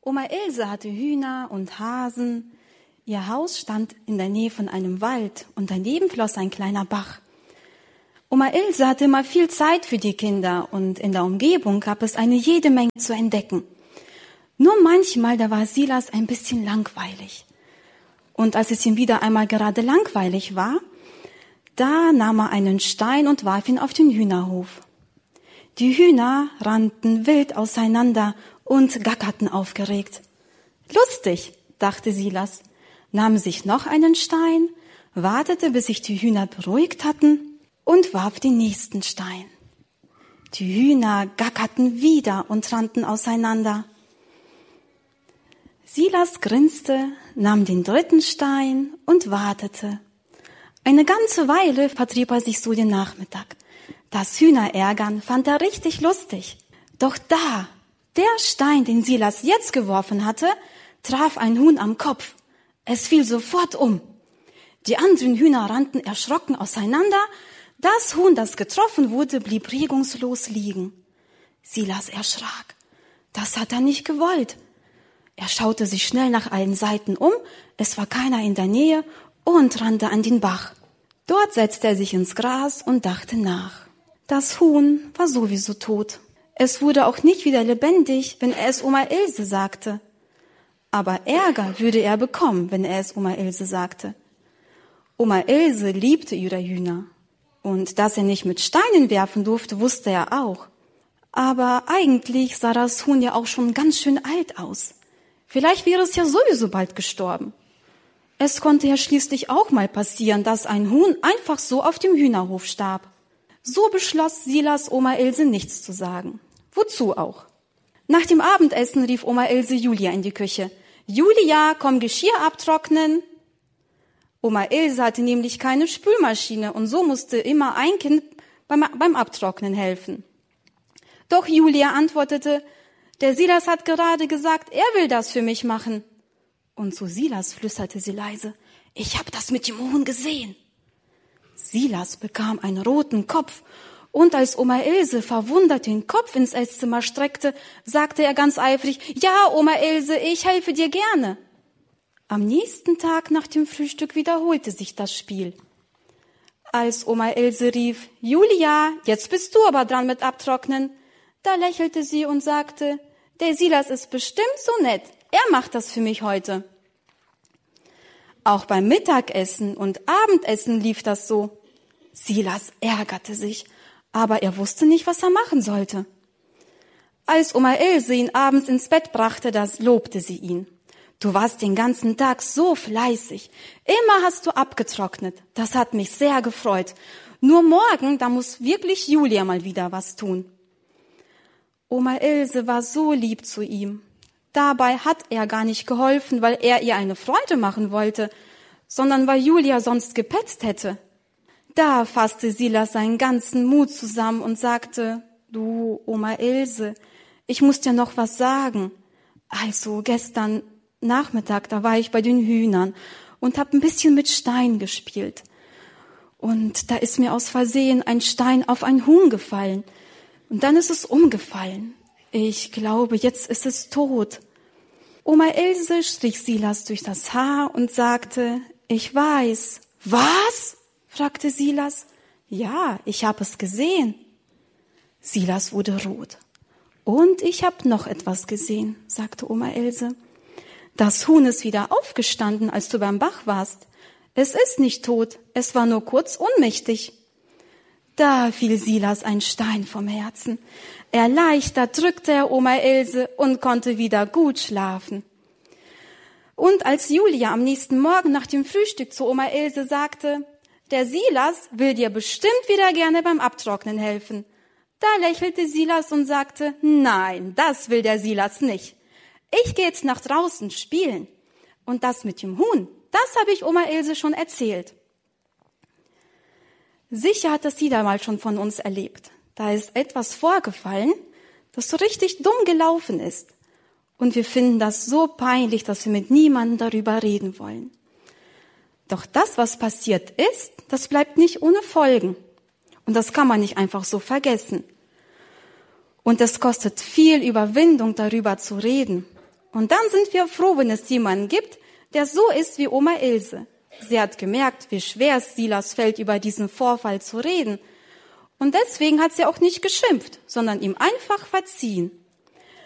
Oma Ilse hatte Hühner und Hasen. Ihr Haus stand in der Nähe von einem Wald und daneben floss ein kleiner Bach. Oma Ilse hatte immer viel Zeit für die Kinder und in der Umgebung gab es eine jede Menge zu entdecken. Nur manchmal, da war Silas ein bisschen langweilig. Und als es ihm wieder einmal gerade langweilig war, da nahm er einen Stein und warf ihn auf den Hühnerhof. Die Hühner rannten wild auseinander und gackerten aufgeregt. Lustig, dachte Silas, nahm sich noch einen Stein, wartete, bis sich die Hühner beruhigt hatten und warf den nächsten Stein. Die Hühner gackerten wieder und rannten auseinander. Silas grinste, nahm den dritten Stein und wartete. Eine ganze Weile vertrieb er sich so den Nachmittag. Das Hühnerärgern fand er richtig lustig. Doch da, der Stein, den Silas jetzt geworfen hatte, traf ein Huhn am Kopf. Es fiel sofort um. Die anderen Hühner rannten erschrocken auseinander. Das Huhn, das getroffen wurde, blieb regungslos liegen. Silas erschrak. Das hat er nicht gewollt. Er schaute sich schnell nach allen Seiten um, es war keiner in der Nähe und rannte an den Bach. Dort setzte er sich ins Gras und dachte nach. Das Huhn war sowieso tot. Es wurde auch nicht wieder lebendig, wenn er es Oma Ilse sagte. Aber Ärger würde er bekommen, wenn er es Oma Ilse sagte. Oma Ilse liebte ihre Hühner. Und dass er nicht mit Steinen werfen durfte, wusste er auch. Aber eigentlich sah das Huhn ja auch schon ganz schön alt aus. Vielleicht wäre es ja sowieso bald gestorben. Es konnte ja schließlich auch mal passieren, dass ein Huhn einfach so auf dem Hühnerhof starb. So beschloss Silas, Oma Ilse nichts zu sagen. Wozu auch? Nach dem Abendessen rief Oma Ilse Julia in die Küche. Julia, komm Geschirr abtrocknen. Oma Ilse hatte nämlich keine Spülmaschine und so musste immer ein Kind beim Abtrocknen helfen. Doch Julia antwortete, der Silas hat gerade gesagt, er will das für mich machen. Und zu Silas flüsterte sie leise, ich habe das mit dem Huhn gesehen. Silas bekam einen roten Kopf und als Oma Ilse verwundert den Kopf ins Esszimmer streckte, sagte er ganz eifrig, ja, Oma Ilse, ich helfe dir gerne. Am nächsten Tag nach dem Frühstück wiederholte sich das Spiel. Als Oma Ilse rief, Julia, jetzt bist du aber dran mit Abtrocknen, da lächelte sie und sagte, der Silas ist bestimmt so nett, er macht das für mich heute. Auch beim Mittagessen und Abendessen lief das so. Silas ärgerte sich, aber er wusste nicht, was er machen sollte. Als Oma Ilse ihn abends ins Bett brachte, das lobte sie ihn. Du warst den ganzen Tag so fleißig. Immer hast du abgetrocknet. Das hat mich sehr gefreut. Nur morgen, da muss wirklich Julia mal wieder was tun. Oma Ilse war so lieb zu ihm. Dabei hat er gar nicht geholfen, weil er ihr eine Freude machen wollte, sondern weil Julia sonst gepetzt hätte. Da fasste Silas seinen ganzen Mut zusammen und sagte, du, Oma Ilse, ich muss dir noch was sagen. Also gestern Nachmittag, da war ich bei den Hühnern und hab ein bisschen mit Stein gespielt. Und da ist mir aus Versehen ein Stein auf ein Huhn gefallen. Und dann ist es umgefallen. Ich glaube, jetzt ist es tot. Oma Ilse strich Silas durch das Haar und sagte, ich weiß. Was? Fragte Silas. Ja, ich habe es gesehen. Silas wurde rot. Und ich habe noch etwas gesehen, sagte Oma Ilse. Das Huhn ist wieder aufgestanden, als du beim Bach warst. Es ist nicht tot, es war nur kurz ohnmächtig. Da fiel Silas ein Stein vom Herzen. Erleichtert drückte er Oma Ilse und konnte wieder gut schlafen. Und als Julia am nächsten Morgen nach dem Frühstück zu Oma Ilse sagte, der Silas will dir bestimmt wieder gerne beim Abtrocknen helfen, da lächelte Silas und sagte, nein, das will der Silas nicht. Ich gehe jetzt nach draußen spielen. Und das mit dem Huhn, das habe ich Oma Ilse schon erzählt. Sicher hat das jeder mal schon von uns erlebt. Da ist etwas vorgefallen, das so richtig dumm gelaufen ist. Und wir finden das so peinlich, dass wir mit niemandem darüber reden wollen. Doch das, was passiert ist, das bleibt nicht ohne Folgen. Und das kann man nicht einfach so vergessen. Und es kostet viel Überwindung, darüber zu reden. Und dann sind wir froh, wenn es jemanden gibt, der so ist wie Oma Ilse. Sie hat gemerkt, wie schwer es Silas fällt, über diesen Vorfall zu reden. Und deswegen hat sie auch nicht geschimpft, sondern ihm einfach verziehen.